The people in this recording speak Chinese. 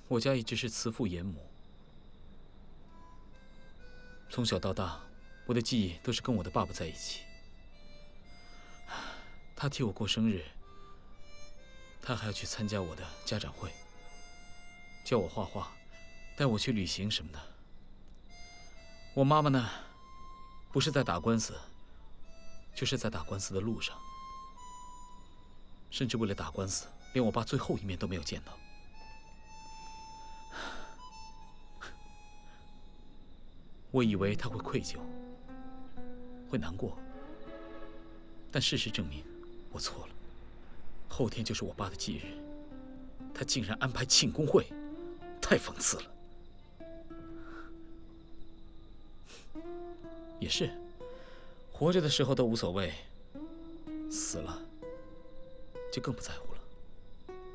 我家一直是慈父严母，从小到大，我的记忆都是跟我的爸爸在一起。他替我过生日，他还要去参加我的家长会，教我画画，带我去旅行什么的。我妈妈呢，不是在打官司，就是在打官司的路上，甚至为了打官司，连我爸最后一面都没有见到。我以为他会愧疚，会难过，但事实证明我错了。后天就是我爸的忌日，他竟然安排庆功会，太讽刺了。也是，活着的时候都无所谓，死了就更不在乎。